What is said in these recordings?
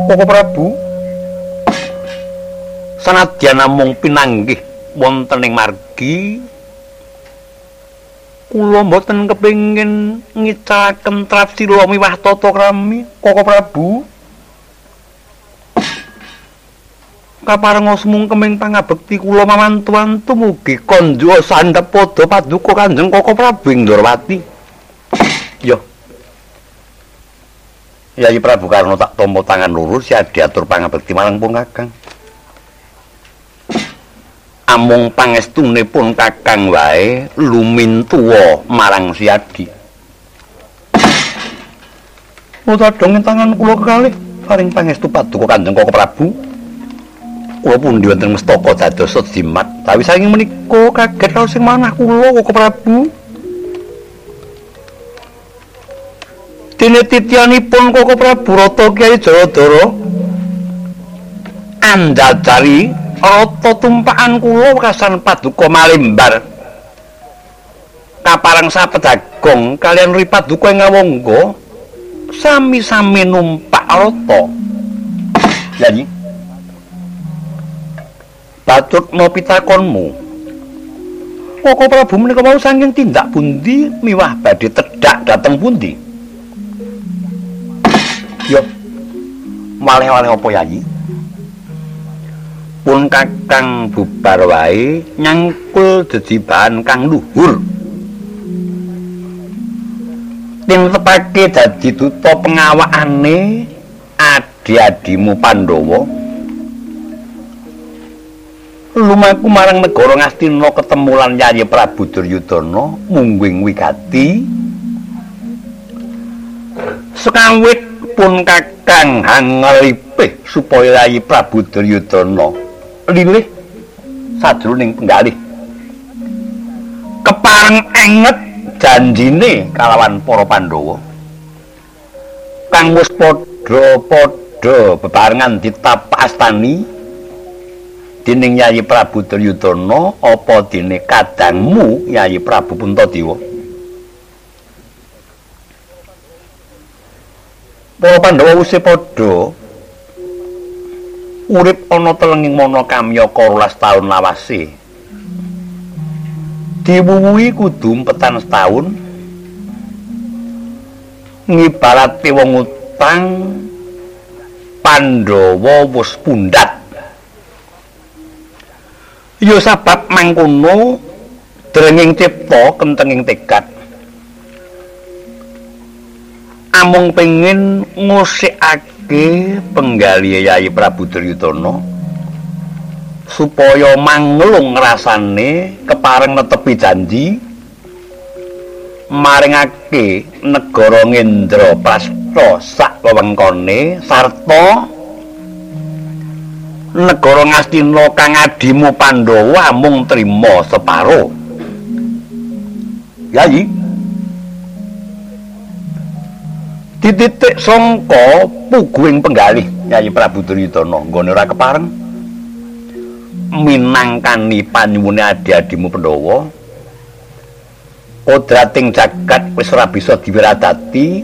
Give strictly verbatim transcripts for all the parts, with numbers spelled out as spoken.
Koko Prabu sanadyan namung pinanggih wonten ing margi kula mboten kepengin ngicaraken trapsira miwah tata krami Koko Prabu kaparenga semungkeming pangabekti kula mawantu-wantu mugi konjo sandhep padha paduka Kanjeng Koko Prabu ing Ndrawati. Yo Yayi Prabu Karna tak tampa tangan loro siadi atur pangabekti marang pun Kakang. Amung pangestunipun Kakang wae lumintuwa marang siadi. Utadhong tangan kula kekalih paring pangestu paduka Kanjeng Koko Prabu. Kula pundi wonten mestaka dados jimat, tapi saking menika kaget karo sing manah kula Koko Prabu. Dene titianipun Koko Prabu Rata Kyai Jayadara anjajari rata tumpakan kula wekasan paduka Malembar kaparang sapedagong kalian ri paduka ing Ngawangga sami-sami numpak rata. Jadi batutna pitakonmu Koko Prabu menika wau saking tindak pundi miwah badhe tedhak dhateng pundi? Yo malih-malih apa Yayi? Pun Kakang bubar wae nyangkul jejibahan kang luhur. Tinetepake dadi duta pengawakane adi-adimu Pandhawa. Lumaku marang negara Ngastina ketemu lan Yayi Prabu Duryudana mungguing wigati. Sekawit pun Kakang hangelipih supaya Yayi Prabu Duryudana lilih sajroning penggalih kepareng enget janjine kalawan para Pandhawa kang wis padha-padha bebarengan ditapastani dening Yayi Prabu Duryudana apa dene kadangmu Yayi Prabu Puntadewa. Para Pandhawa wis padha urip ana telenging mana kamya karolas taun lawase. Diwuwuhi kudu empetan setahun. Ngibarate wong utang Pandhawa wis pundhat. Ya sabab mangkono drenging cipta kentenging tekad. Amung pengin ngusikake penggali Yayi Prabu Duryudana supaya manglung rasane kepareng netepi janji maringake negara Ngendraprastha sak wewengkone sarta negara Ngastina kang adimu Pandhawa mung trima separo. Yayi dititik sangka puguing penggalih Yayi Prabu Duryudana nggone ora kepareng minangkani panyuwune adi-adimu Pandhawa. Kodrating jagat wis ora bisa diwiradati.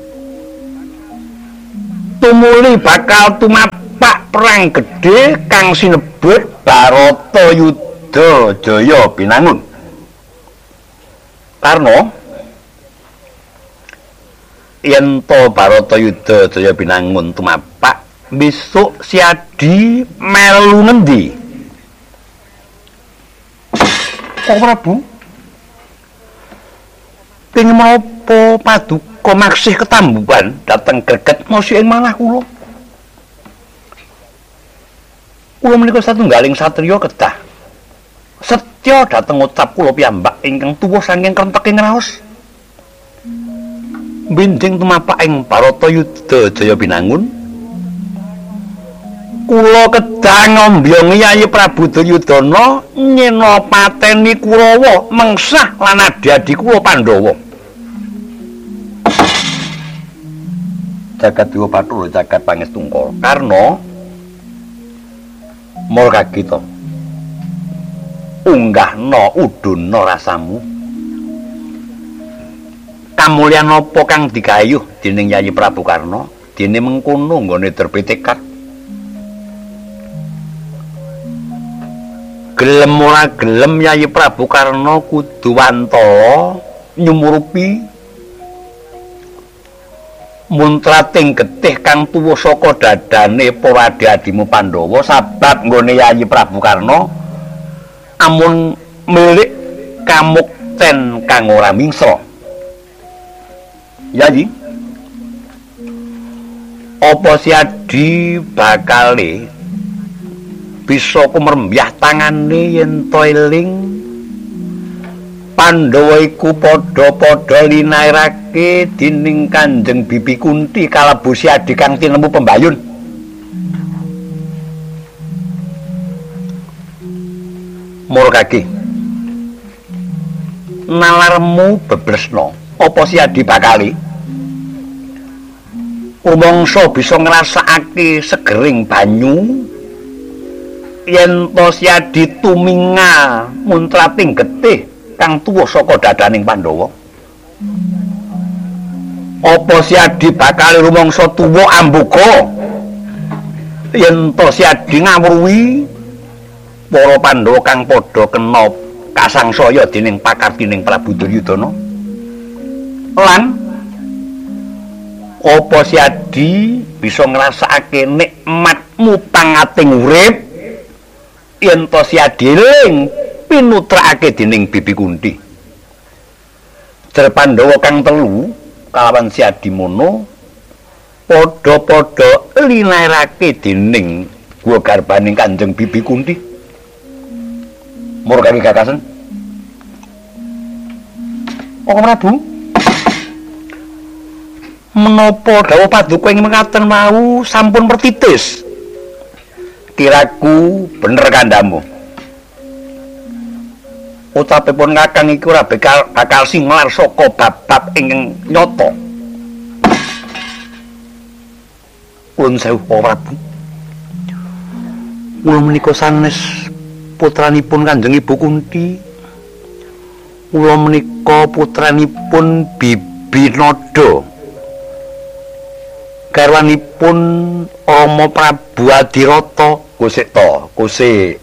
Tumuli bakal tumapak perang gedhe kang sinebut Baratayuda Jaya Binangun. Karna yen to Baratayuda Jaya Binangun tumapak besok siadi melu ngendi? Koko Prabu pengin menapa paduka maksih ketambuhan dateng greget mosi ing manah kula. Kula menika satunggaling satriya kedah setya dhateng ucap kula piyambak ingkang tuwa saking krenteking raos. Binding tumapak ing Baratayuda Jaya Binangun kula kedah ngombyongi Yayi Prabu Duryudana nyena pateni Kurawa mengsah lan adi-adi kula Pandhawa. Jagat Dewa Bathara jagat pangestungkara karna mula kagita unggahna uduna rasamu. Kamulyan apa kang digayuh dening Yayi Prabu Karna dene mengkono nggone terbetekat. Gelem ora gelem Yayi Prabu Karna kudu wantala nyumurupi muntrating getih kang tuwa saka dadane para adi-adimu Pandhawa sabab nggone Yayi Prabu Karna amun milik kamukten kang ora mingsra. Yayi, apa si Adi bakale bisa kumrembyah tangane yen to eling Pandhawa iku padha-padha linairake dening Kanjeng Bibi Kunti kalebu si Adi kang tinemu pembayun. Murkake nalarmu bebresna apa si Adi bakali umangsa bisa ngrasakake segering banyu yen to si Adi tuminga muntrating getih kang tuwa saka dadaning Pandhawa. Apa si Adi bakal rumangsa tuwa ambuka yen to si Adi ngawruhi para Pandhawa kang padha kena kasangsaya dening pakartining Prabu Duryudana. Lan apa si Adi bisa ngrasakake nikmatmu pangating urip yen to si Adi eling pinutrakake dening Bibi Kunti. Jer Pandhawa kang telu kalawan si Adi mono padha-padha linairake dening gua garbaning Kanjeng Bibi Kunti. Murkake gagasan. Oh Prabu, menapa dawuh paduka ing mekaten mau sampun pertitis? Kiraku bener kandhamu. Utapipun Kakang iki ora bakal bakal singlar saka bab-bab ingkang nyata. Nuwun sewu Prabu. Kula menika sanes putranipun Kanjeng Ibu Kunti. Kula menika putranipun Bibi Nada. Garwanipun Rama Prabu Adirata. Kusik to, kusik.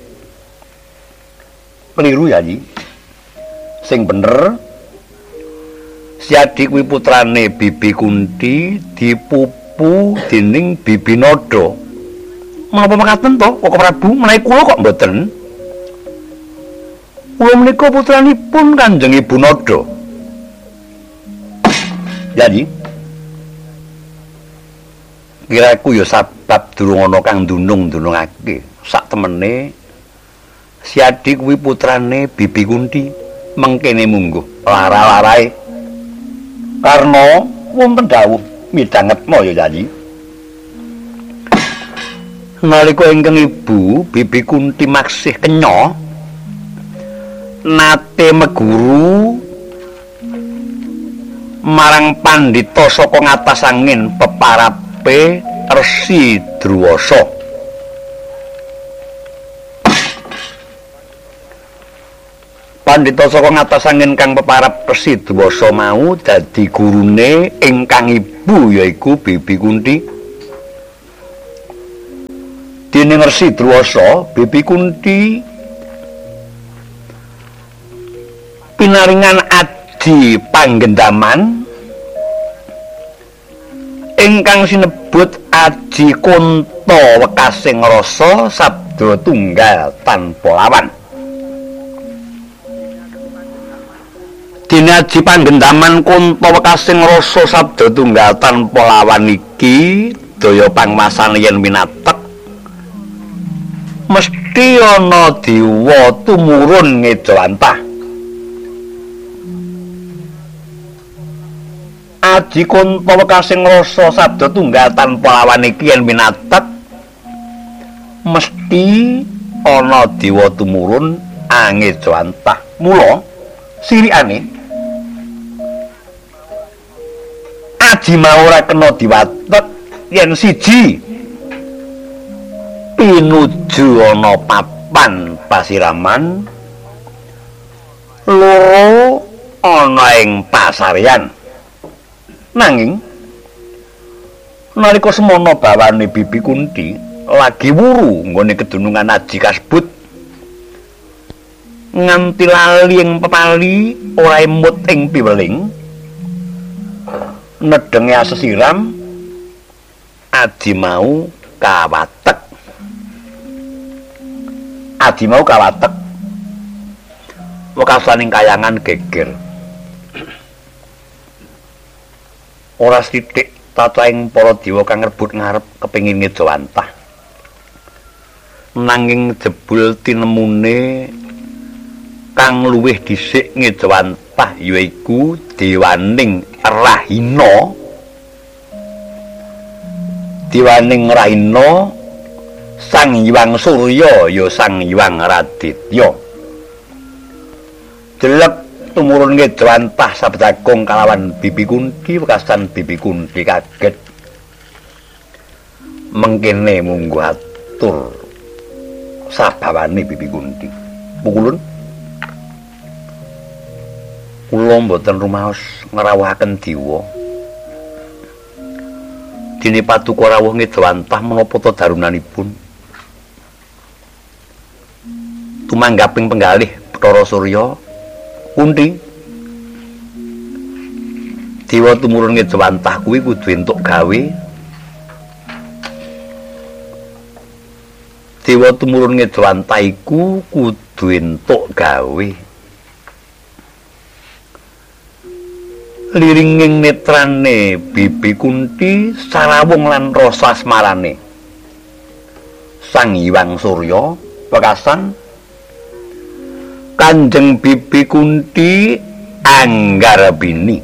Keliru ya, Yi. Sing bener si Adi kuwi putrane Bibi Kunti dipupu dening Bibi Nada. Menapa mekaten to, Koko Prabu? Menawi kula kok mboten. Kula menika putranipun Kanjeng Ibu Nada. Ya, Yi. Kiraku ya sabab durung ana kang dunung-dunungake. Sak temene si Adi kuwi putrane Bibi Kunti. Mengkene mungguh lara-larae. Karna wonten dawuh midhangetna ya Yayi. Nalika ingkang Ibu Bibi Kunti maksih kenya nate meguru marang pandhita saka ngatas angin peparape Resi Drwasa. Pandhita saka ngatas angin kang peparap Resi Drwasa mau dadi gurune ingkang Ibu yaiku Bibi Kunti. Dening Resi Drwasa, Bibi Kunti pinaringan aji panggendaman ingkang sinebut Aji Kunta Wekasing Rasa sabda tunggal tanpa lawan. Dene aji panggendaman Kunta Wekasing Rasa sabda tunggal tanpa lawan iki daya pangmasane yen minatek mesti ana dewa tumurun ngejawantah. Aji Kunta Wekasing Rasa sabda tunggal tanpa lawan iki yen minatek mesti ana dewa tumurun angejawantah. Mula sirikane aji mau ora kena diwatek yen siji pinuju ana papan pasiraman, loro ana ing pasarean. Nanging Nalika semana bawane Bibi Kunti lagi wuru nggone kedunungan aji kasebut nganti lali ing pepali ora emut ing piweling nedenge asesiram Adi mau kawatek Adi mau kawatek wekasaning kayangan geger ora sithik tataing para dewa kang rebut ngarep kepengin ngejawantah nanging jebul tinemune kang luwih dhisik ngejawantah yaiku dewaning Rahina dewaning Rahina Sang Hyang Surya ya Sang Hyang Raditya jelek tumurun ngejawantah sabdakong kalawan Bibi Kunti wekasan Bibi Kunti kaget mengkene mungguh atur sabawane Bibi Kunti pukulun kula mboten rumaos ngrawuhaken diwa dene paduka rawuh ngejawantah menapa ta darunanipun tumanggaping penggalih Bathara Surya Kunti dewa tumurun ngejawantah kuwi kudu entuk gawe dewa tumurun ngejawantah iku kudu entuk gawe liringing netrane Bibi Kunti sarawung lan rasa asmarane Sang Hyang Surya wekasan Kanjeng Bibi Kunti Anggarbini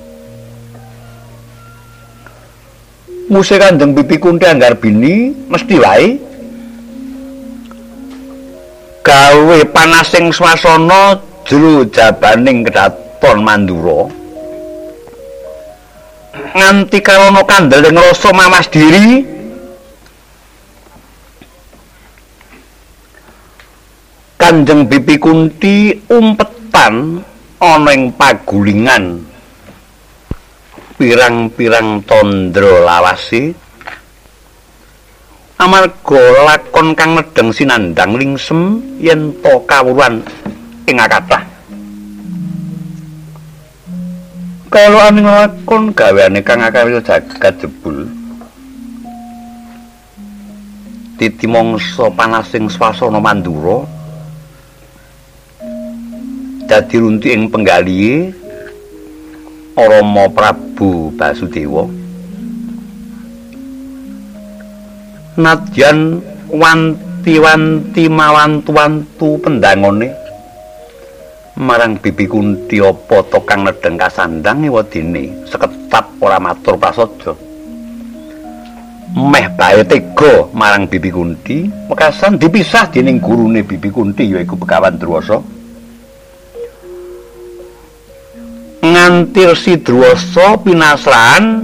muse Kanjeng Bibi Kunti Anggarbini mesti wae gawe panasing swasana jero jabaning kedaton Mandura nganti karana kandeling rasa mawas diri Kanjeng Bibi Kunti umpetan ana ing pagulingan pirang-pirang tandra lawase amarga lakon kang nedeng sinandang lingsem yen to kawruhan ing akathah kalau aning lakon gaweane kang akarya jagat jebul titi mangsa panasing swasana Mandura dadi runti ing penggalihe Rama Prabu Basudewa nadyan wanti-wanti mawantu-wantu pendangone marang Bibi Kunti apa to kang nedeng kasandang ewadene seketap ora matur prasaja meh bae tega marang Bibi Kunti wekasan dipisah dening gurune Bibi Kunti yaiku Begawan Drwasa nganti Resi Drwasa pinasrahan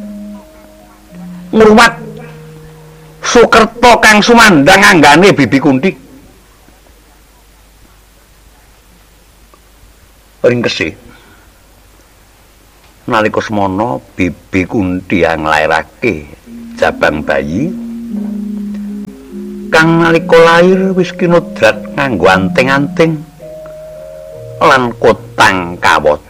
ngruwat Sukerta kang sumandang anggane Bibi Kunti ringkese nalika semana Bibi Kunti nglairake jabang bayi kang nalika lair wis kinodrat nganggo anting-anting lan kotang kawat